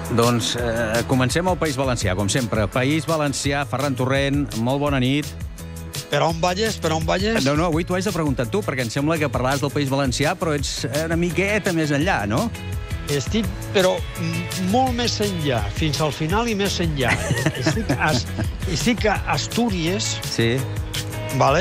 Doncs comencem al País Valencià, com sempre. País Valencià, Ferran Torrent, molt bona nit. Per on valles? Per on valles? No, avui t'ho haig de preguntar tu, perquè em sembla que parlaves del País Valencià, però ets una miqueta més enllà, no? Estic, però molt més enllà, fins al final i més enllà. Estic a Astúries, Sí. vale?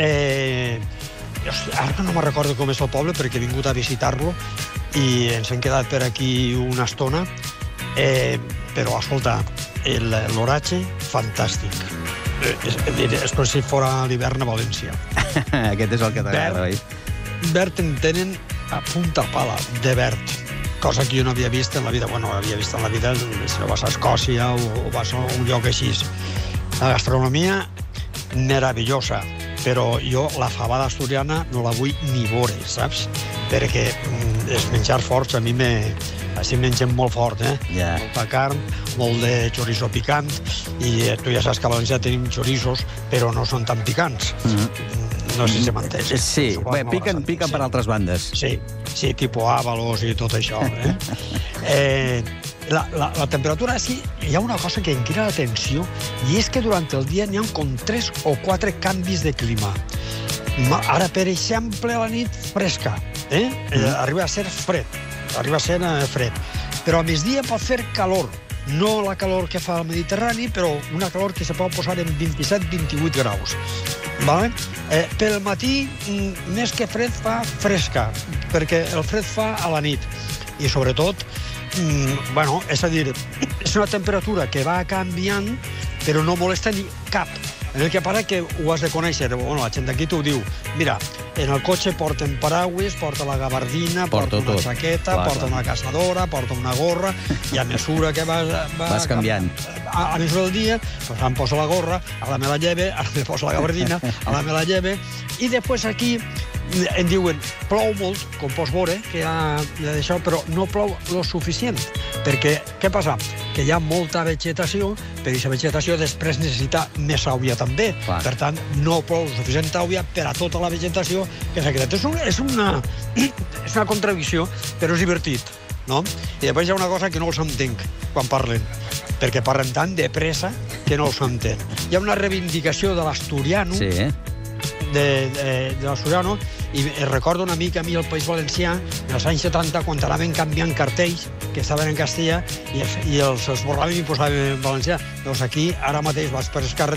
Ara que no me'n recordo com és el poble, perquè he vingut a visitar-lo i ens hem quedat per aquí una estona. Però, escolta, l'oratge, fantàstic. És com si fora l'hivern a València. Aquest és el que t'agrada, oi? Verd en tenen a punta pala, de verd. Cosa que jo no havia vist en la vida. Bueno, havia vist en la vida si vas a Escòcia o vas a un lloc així. La gastronomia, meravellosa. Però jo la fabada asturiana no la vull ni veure, saps? Perquè els menjars forts a mi així mengem molt fort, Ja. Molta carn, molt de chorizo picant, i tu ja saps que a València tenim chorizos, però no són tan picants. No sé si m'entens. Sí, bé, piquen per altres bandes. Sí, tipus Àvalos i tot això. La temperatura, sí, hi ha una cosa que em crida l'atenció, i és que durant el dia n'hi ha com 3 o 4 canvis de clima. Ara, per exemple, a la nit, fresca. Arriba a ser fred. Però a migdia pot fer calor. No la calor que fa al Mediterrani, però una calor que se pot posar en 27-28 graus. Vale? Pel matí, més que fred, fa fresca, perquè el fred fa a la nit. I sobretot, és a dir, és una temperatura que va canviant, però no molesta ni cap. En el que passa que ho has de conèixer. La gent d'aquí t'ho diu. Mira, en el cotxe porten paraigües, porta la gabardina, porta una jaqueta, porta una caçadora, porta una gorra, i a mesura que vas canviant. A mesura del dia, doncs em poso la gorra, ara me la lleve, ara me poso la gabardina, ara me la lleve, i després aquí em diuen, plou molt, com pots veure, que hi ha d'això, però no plou lo suficient. Perquè, què passa? Que hi ha molta vegetació, però aquesta vegetació després necessita més aigua també. Per tant, no plou suficient aigua per a tota la vegetació que s'ha quedat. És una contradicció, però és divertit, no? I després hi ha una cosa que no els entenc quan parlen, perquè parlen tan de pressa que no els entenc. Hi ha una reivindicació de l'asturiano, de l'asturiano, i recordo una mica a mi el País Valencià en els anys 70, quan anaven canviant cartells que estaven en castellà i els esborraven i posaven en valencià. Doncs aquí, ara mateix, vas per les carreteres